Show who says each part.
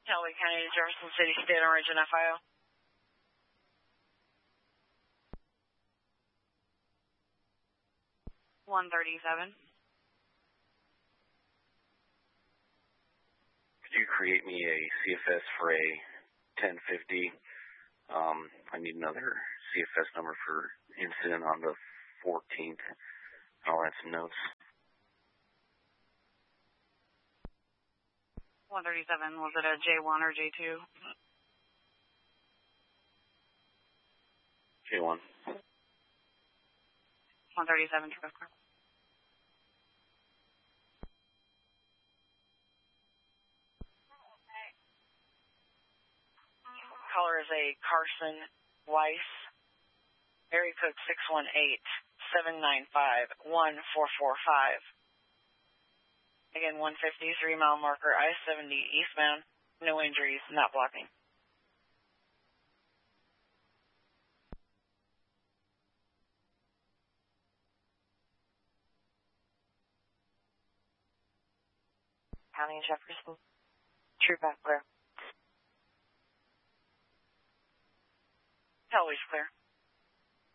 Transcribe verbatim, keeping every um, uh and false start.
Speaker 1: Callaway County to Jefferson City, State of Origin, F I O. one thirty-seven.
Speaker 2: Could you create me a C F S for a ten fifty? Um, I need another C F S number for incident on the fourteenth. I'll add some notes.
Speaker 1: one thirty-seven, was it a J one or J two?
Speaker 2: J one.
Speaker 1: one thirty-seven, Trevor. Caller is a Carson Weiss. Area code six one eight, seven nine five, one four four five. Again, one fifty, three mile marker, I seventy eastbound. No injuries, not blocking. County Jefferson. True back clear. Callaway's clear.